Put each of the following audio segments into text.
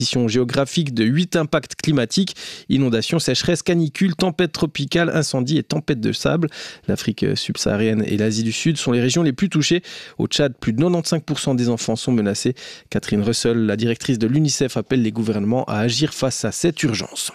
géographique de 8 impacts climatiques, inondations, sécheresse, canicules, tempêtes tropicales, incendies et tempêtes de sable. L'Afrique subsaharienne et l'Asie du Sud sont les régions les plus touchées. Au Tchad, plus de 95% des enfants sont menacés. Catherine Russell, la directrice de l'UNICEF, appelle les gouvernements à agir face à cette urgence.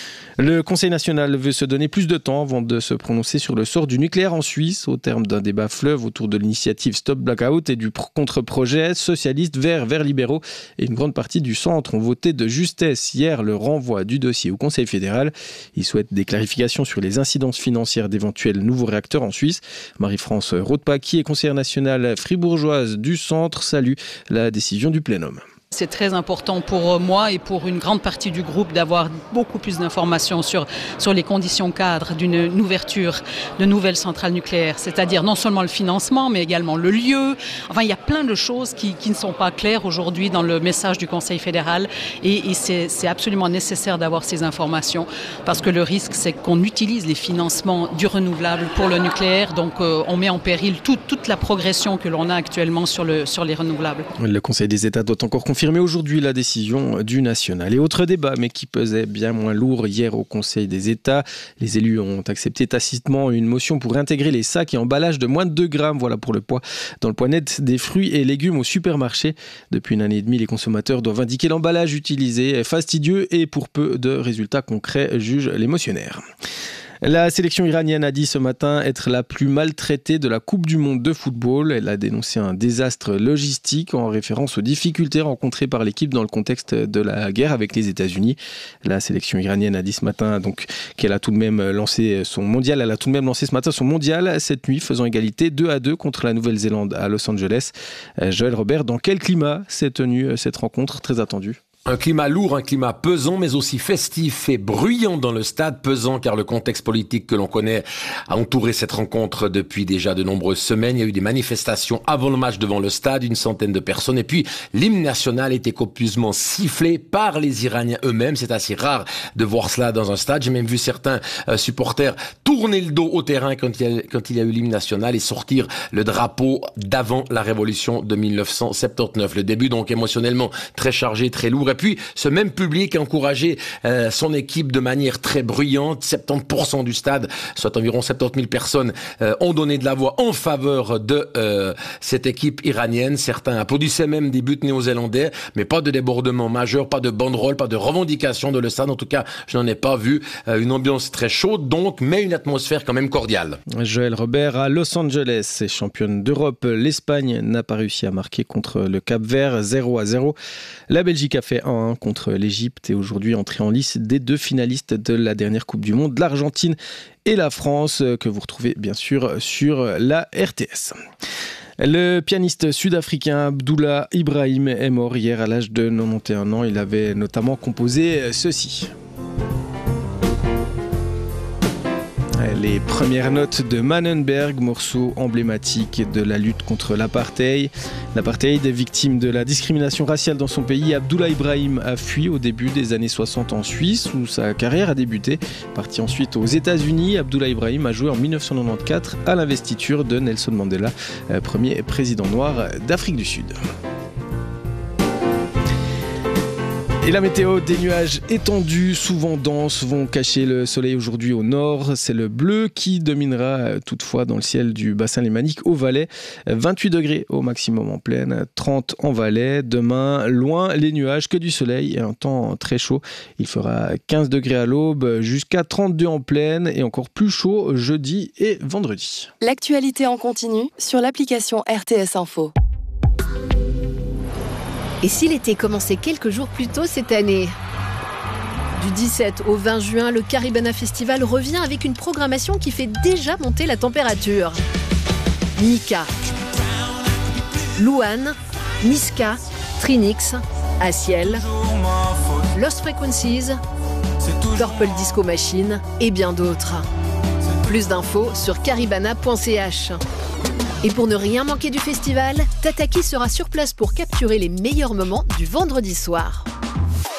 Le Conseil national veut se donner plus de temps avant de se prononcer sur le sort du nucléaire en Suisse, au terme d'un débat fleuve autour de l'initiative Stop Blackout et du contre-projet socialiste verts libéraux. Et une grande partie du centre ont voté de justesse hier le renvoi du dossier au Conseil fédéral. Ils souhaitent des clarifications sur les incidences financières d'éventuels nouveaux réacteurs en Suisse. Marie-France Rothpa, qui est conseillère nationale fribourgeoise du centre, salue la décision du plénum. C'est très important pour moi et pour une grande partie du groupe d'avoir beaucoup plus d'informations sur les conditions cadres d'une ouverture de nouvelles centrales nucléaires, c'est-à-dire non seulement le financement, mais également le lieu. Enfin, il y a plein de choses qui ne sont pas claires aujourd'hui dans le message du Conseil fédéral et c'est absolument nécessaire d'avoir ces informations parce que le risque, c'est qu'on utilise les financements du renouvelable pour le nucléaire, donc on met en péril toute la progression que l'on a actuellement sur les renouvelables. Le Conseil des États doit encore confirmer aujourd'hui la décision du national. Et autre débat, mais qui pesait bien moins lourd hier au Conseil des États. Les élus ont accepté tacitement une motion pour intégrer les sacs et emballages de moins de 2 grammes, voilà pour le poids, dans le poids net des fruits et légumes au supermarché. Depuis une année et demie, les consommateurs doivent indiquer l'emballage utilisé. Fastidieux et pour peu de résultats concrets, juge les motionnaires. La sélection iranienne a dit ce matin être la plus maltraitée de la Coupe du Monde de football. Elle a dénoncé un désastre logistique en référence aux difficultés rencontrées par l'équipe dans le contexte de la guerre avec les États-Unis. La sélection iranienne a dit ce matin donc qu'elle a tout de même lancé son mondial. Elle a tout de même lancé ce matin son mondial cette nuit, faisant égalité 2-2 contre la Nouvelle-Zélande à Los Angeles. Joël Robert, dans quel climat s'est tenue cette rencontre très attendue ? Un climat lourd, un climat pesant, mais aussi festif et bruyant dans le stade. Pesant car le contexte politique que l'on connaît a entouré cette rencontre depuis déjà de nombreuses semaines. Il y a eu des manifestations avant le match devant le stade, une centaine de personnes. Et puis, l'hymne national était copieusement sifflé par les Iraniens eux-mêmes. C'est assez rare de voir cela dans un stade. J'ai même vu certains supporters tourner le dos au terrain quand il y a eu l'hymne national et sortir le drapeau d'avant la révolution de 1979. Le début donc émotionnellement très chargé, très lourd. Et puis, ce même public a encouragé son équipe de manière très bruyante. 70% du stade, soit environ 70 000 personnes, ont donné de la voix en faveur de cette équipe iranienne. Certains applaudissaient même des buts néo-zélandais, mais pas de débordement majeur, pas de banderole, pas de revendication de le stade. En tout cas, je n'en ai pas vu. Une ambiance très chaude, donc, mais une atmosphère quand même cordiale. Joël Robert à Los Angeles, championne d'Europe. L'Espagne n'a pas réussi à marquer contre le Cap-Vert, 0-0. La Belgique a fait 1-1 contre l'Égypte et aujourd'hui entrée en lice des 2 finalistes de la dernière Coupe du Monde, l'Argentine et la France, que vous retrouvez bien sûr sur la RTS. Le pianiste sud-africain Abdullah Ibrahim est mort hier à l'âge de 91 ans. Il avait notamment composé ceci. Les premières notes de Mannenberg, morceau emblématique de la lutte contre l'apartheid. L'apartheid, victime de la discrimination raciale dans son pays, Abdullah Ibrahim a fui au début des années 60 en Suisse, où sa carrière a débuté. Parti ensuite aux États-Unis, Abdullah Ibrahim a joué en 1994 à l'investiture de Nelson Mandela, premier président noir d'Afrique du Sud. Et la météo, des nuages étendus, souvent denses, vont cacher le soleil aujourd'hui au nord. C'est le bleu qui dominera toutefois dans le ciel du bassin lémanique au Valais. 28 degrés au maximum en plaine, 30 en Valais. Demain, loin les nuages, que du soleil et un temps très chaud. Il fera 15 degrés à l'aube, jusqu'à 32 en plaine et encore plus chaud jeudi et vendredi. L'actualité en continu sur l'application RTS Info. Et si l'été commençait quelques jours plus tôt cette année ? Du 17 au 20 juin, le Caribana Festival revient avec une programmation qui fait déjà monter la température. Nika, Luan, Niska, Trinix, Aciel, Lost Frequencies, Purple Disco Machine et bien d'autres. Plus d'infos sur caribana.ch. Et pour ne rien manquer du festival, Tataki sera sur place pour capturer les meilleurs moments du vendredi soir.